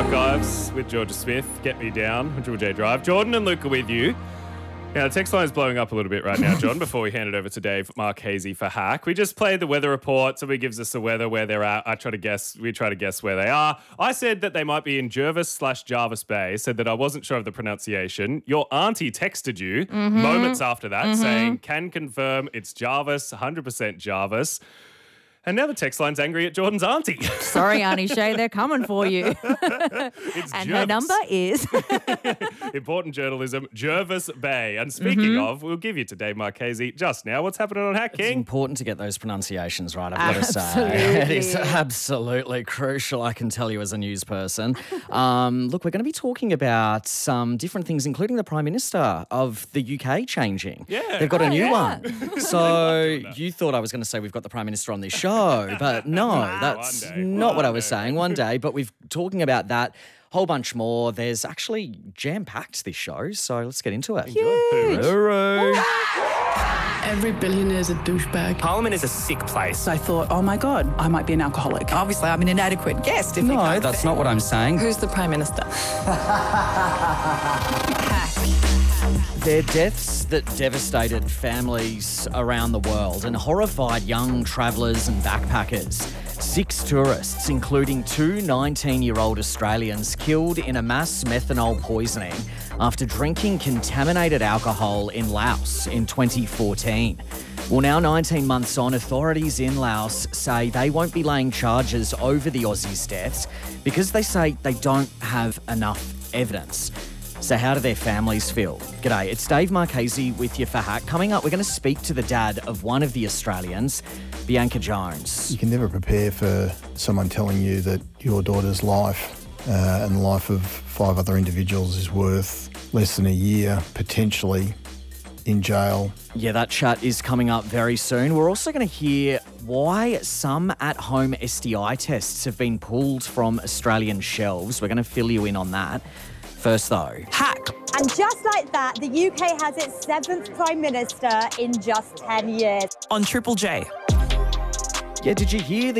Archives with Georgia Smith. Get me down on Triple J Drive. Jordan and Luke are with you. Now, the text line is blowing up a little bit right now, John, before we hand it over to Dave Marchese for Hack. We just played the weather report. Somebody gives us the weather, where they're at. We try to guess where they are. I said that they might be in Jervis Bay, said that I wasn't sure of the pronunciation. Your auntie texted you moments after that saying, can confirm it's Jarvis, 100% Jarvis. And now the text line's angry at Jordan's auntie. Sorry, Auntie Shay, they're coming for you. It's And Jervis. her number is... Important journalism, Jervis Bay. And speaking of, we'll give you to Dave Marchese just now. What's happening on Hack It's King? important to get those pronunciations right, I've got to say. Absolutely. It is absolutely crucial, I can tell you as a news person. Look, we're going to be talking about some different things, including the Prime Minister of the UK changing. Yeah. They've got a new yeah. one. So you thought I was going to say we've got the Prime Minister on this show, but no, that's One day. not what I One was day. saying. One day, but we're talking about that. Whole bunch more. There's actually jam-packed this show, so let's get into it. Hooroo. Every billionaire's a douchebag. Parliament is a sick place. I thought, oh my God, I might be an alcoholic. Obviously, I'm an inadequate guest. If No, that's not what I'm saying. Who's the Prime Minister? They're deaths that devastated families around the world and horrified young travellers and backpackers. 6 tourists, including 2 19-year-old Australians, killed in a mass methanol poisoning after drinking contaminated alcohol in Laos in 2014. Well, now 19 months on, authorities in Laos say they won't be laying charges over the Aussies' deaths because they say they don't have enough evidence. So how do their families feel? G'day, it's Dave Marchese with you for Hack. Coming up, we're going to speak to the dad of one of the Australians, Bianca Jones. You can never prepare for someone telling you that your daughter's life and the life of 5 other individuals is worth less than a year, potentially in jail. Yeah, that chat is coming up very soon. We're also going to hear why some at-home STI tests have been pulled from Australian shelves. We're going to fill you in on that. First, though, Hack. And just like that, the UK has its 7th Prime Minister in just 10 years. On Triple J. yeah, did you hear